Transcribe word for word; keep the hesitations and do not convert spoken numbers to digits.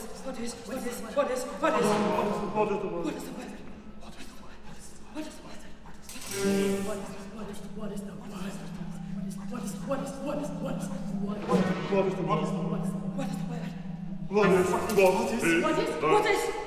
What is, what is, what is, what is, what is the weather? What is the weather? What is the weather? What is, what is the weather? What is, what is, what is, what is, what is, what is, what is the weather? What is the weather? What is, what is, what is, what is, what is,